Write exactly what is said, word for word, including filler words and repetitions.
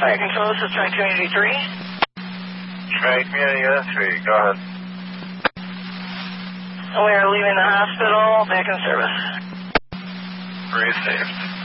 Fire Control, this is Tri-Community three. Tri-Community unit three, go ahead. We are leaving the hospital, back in service. Received.